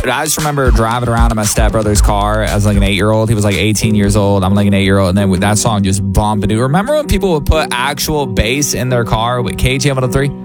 I just remember driving around in my stepbrother's car as like an 8-year-old. He was like 18 years old. I'm like an 8-year-old. And then that song just bumped. Remember when people would put actual bass in their car with KG103?